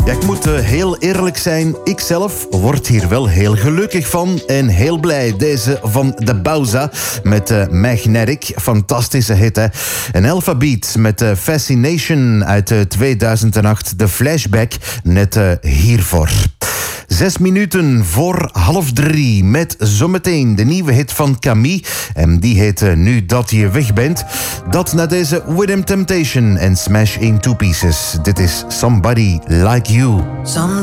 Ja, ik moet heel eerlijk zijn, ik zelf word hier wel heel gelukkig van en heel blij. Deze van de Bauza met Magnetic, fantastische hit hè. En Alphabeat met Fascination uit 2008, de flashback net hiervoor. 6 minuten voor 2:30 met zometeen de nieuwe hit van Camille. En die heet Nu dat je weg bent. Dat na deze Rhythm Temptation en Smash in Two Pieces. Dit is Somebody Like You.